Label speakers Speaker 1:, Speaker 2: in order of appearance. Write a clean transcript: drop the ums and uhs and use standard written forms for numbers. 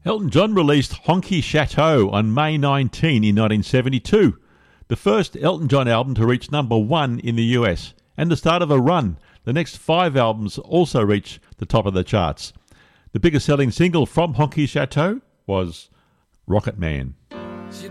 Speaker 1: Elton John released Honky Chateau on May 19 in 1972, the first Elton John album to reach number 1 in the US, and the start of a run. The next 5 albums also reached the top of the charts. The biggest selling single from Honky Chateau was Rocket Man.